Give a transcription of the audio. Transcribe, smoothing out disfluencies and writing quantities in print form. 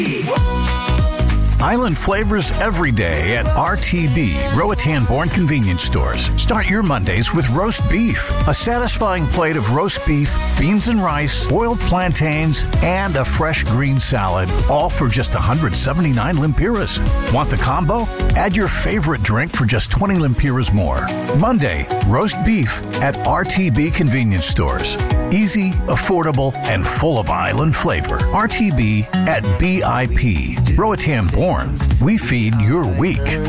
Island flavors every day at RTB, Roatan Born Convenience Stores. Start your Mondays with roast beef, a satisfying plate of roast beef, beans and rice, boiled plantains, and a fresh green salad, all for just 179 lempiras. Want the combo? Add your favorite drink for just 20 lempiras more. Monday, roast beef at RTB Convenience Stores. Easy, affordable, and full of island flavor. RTB at BIP. Roatan Born. We feed your week.